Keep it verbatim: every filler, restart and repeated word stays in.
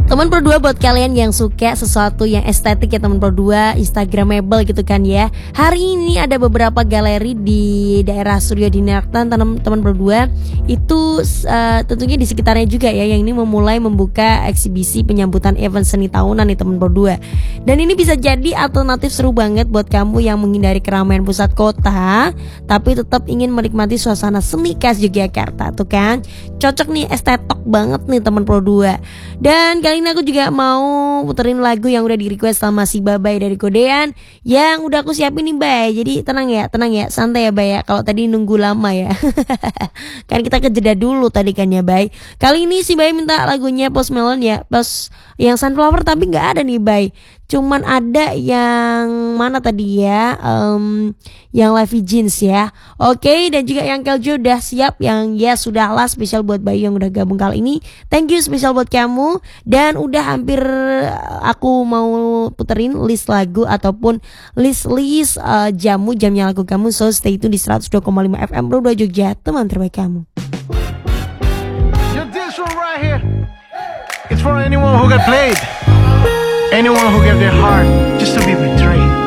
Teman Pro dua buat kalian yang suka sesuatu yang estetik ya teman Pro dua, Instagramable gitu kan ya. Hari ini ada beberapa galeri di daerah Studio Dinartan teman Pro dua. Itu uh, tentunya di sekitarnya juga ya, yang ini memulai membuka eksibisi penyambutan event seni tahunan nih teman Pro dua. Dan ini bisa jadi alternatif seru banget buat kamu yang menghindari keramaian pusat kota tapi tetap ingin menikmati suasana seni khas Yogyakarta tuh kan. Cocok nih, estetok banget nih teman Pro dua. Dan kali ini aku juga mau puterin lagu yang udah di request sama si Babai dari Kodean, yang udah aku siapin nih Bay. Jadi tenang ya, tenang ya, santai ya Bay ya. Kalau tadi nunggu lama ya kan kita kejeda dulu tadi kan ya Bay. Kali ini si Bay minta lagunya Post Malone ya, Post yang Sunflower, tapi gak ada nih Bay. Cuman ada yang mana tadi ya, um, yang Levi Jeans ya. Oke, dan juga yang Keljo udah siap, yang ya sudah lah spesial buat Bayu yang udah gabung kali ini. Thank you spesial buat kamu. Dan udah hampir aku mau puterin list lagu ataupun list-list uh, jamu jamnya lagu kamu. So stay tune di seratus dua koma lima F M Pro dua Jogja, teman terbaik kamu. Yo, this one right here, it's for anyone who got played. Anyone who gave their heart just to be betrayed.